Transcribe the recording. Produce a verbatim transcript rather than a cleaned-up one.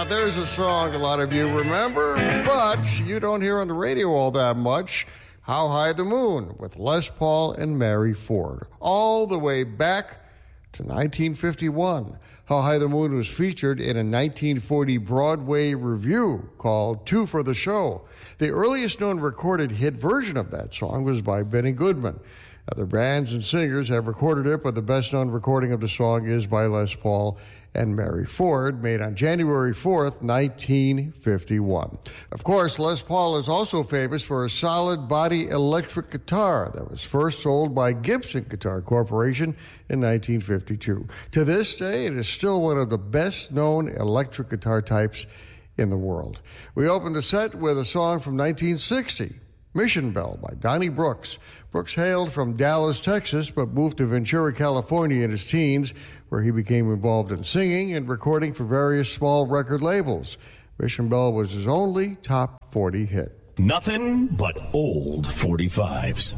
there's a song a lot of you remember, but you don't hear on the radio all that much. How High the Moon with Les Paul and Mary Ford, all the way back to nineteen fifty-one. How High the Moon was featured in a nineteen forty Broadway revue called Two for the Show. The earliest known recorded hit version of that song was by Benny Goodman. Other bands and singers have recorded it, but the best-known recording of the song is by Les Paul and Mary Ford, made on January fourth, nineteen fifty-one. Of course, Les Paul is also famous for a solid-body electric guitar that was first sold by Gibson Guitar Corporation in nineteen fifty-two. To this day, it is still one of the best-known electric guitar types in the world. We opened the set with a song from nineteen sixty, Mission Bell by Donnie Brooks. Brooks hailed from Dallas, Texas, but moved to Ventura, California in his teens, where he became involved in singing and recording for various small record labels. Mission Bell was his only top forty hit. Nothing but old forty-fives.